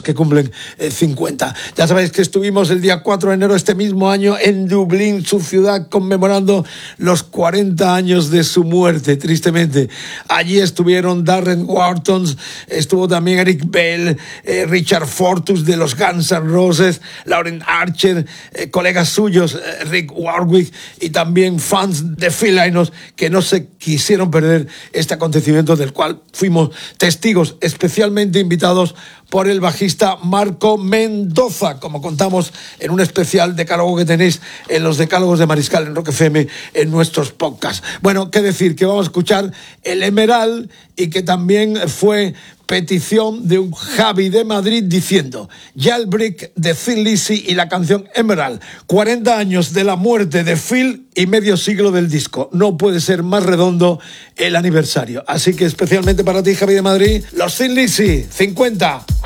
que cumplen 50. Ya sabéis que estuvimos el día 4 de enero este mismo año en Dublín, su ciudad, conmemorando los 40 años de su muerte, tristemente. Allí estuvieron Darren Wharton, estuvo también Eric Bell, Richard Fortus de los Guns N' Roses, Lauren Archer, colegas suyos, Rick Warwick, y también fans de Phil Lynott que no se quisieron perder este acontecimiento del cual fuimos testigos, especialmente invitados por el bajista Marco Mendoza, como contamos en un especial decálogo que tenéis en los decálogos de Mariscal en Rock FM en nuestros podcasts. Bueno, qué decir, que vamos a escuchar el Emerald, y que también fue petición de un Javi de Madrid diciendo Jailbreak de Thin Lizzy y la canción Emerald. 40 años de la muerte de Phil y medio siglo del disco. No puede ser más redondo el aniversario. Así que especialmente para ti, Javi de Madrid, los Thin Lizzy, 50